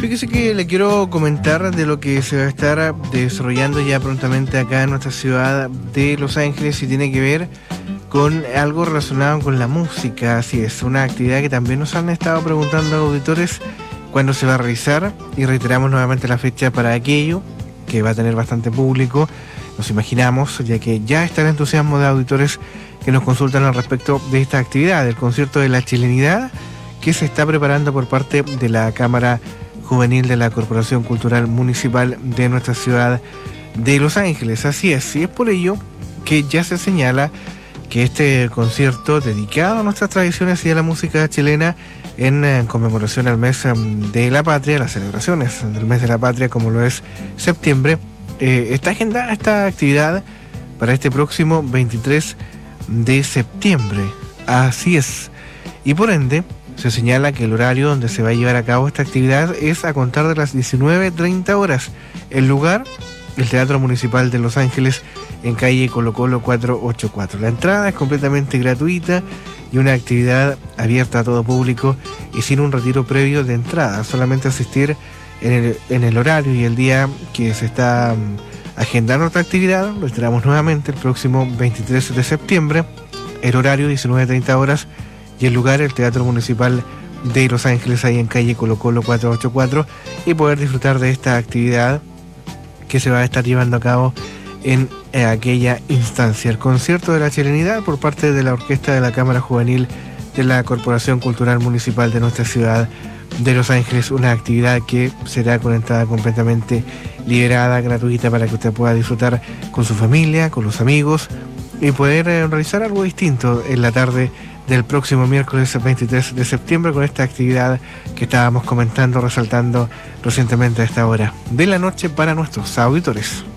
Fíjese que le quiero comentar de lo que se va a estar desarrollando ya prontamente acá en nuestra ciudad de Los Ángeles y tiene que ver con algo relacionado con la música. Así es, una actividad que también nos han estado preguntando auditores cuándo se va a realizar, y reiteramos nuevamente la fecha para aquello, que va a tener bastante público, nos imaginamos, ya que ya está el entusiasmo de auditores que nos consultan al respecto de esta actividad, el concierto de la chilenidad, que se está preparando por parte de la Cámara Juvenil de la Corporación Cultural Municipal de nuestra ciudad de Los Ángeles. Así es, y es por ello que ya se señala que este concierto dedicado a nuestras tradiciones y a la música chilena en conmemoración al mes de la patria, las celebraciones del mes de la patria como lo es septiembre, está agendada esta actividad para este próximo 23 de septiembre. Así es, y por ende se señala que el horario donde se va a llevar a cabo esta actividad es a contar de las 19:30 horas. El lugar, el Teatro Municipal de Los Ángeles, en calle Colo Colo 484. La entrada es completamente gratuita y una actividad abierta a todo público y sin un retiro previo de entrada. Solamente asistir en el horario y el día que se está agendando esta actividad. Lo esperamos nuevamente el próximo 23 de septiembre. El horario 19:30 horas. Y el lugar, el Teatro Municipal de Los Ángeles, ahí en calle Colo Colo 484, y poder disfrutar de esta actividad que se va a estar llevando a cabo en aquella instancia. El concierto de la chilenidad por parte de la Orquesta de la Cámara Juvenil de la Corporación Cultural Municipal de nuestra ciudad de Los Ángeles, una actividad que será con entrada completamente liberada, gratuita, para que usted pueda disfrutar con su familia, con los amigos, y poder realizar algo distinto en la tarde del próximo miércoles 23 de septiembre con esta actividad que estábamos comentando, resaltando recientemente a esta hora de la noche para nuestros auditores.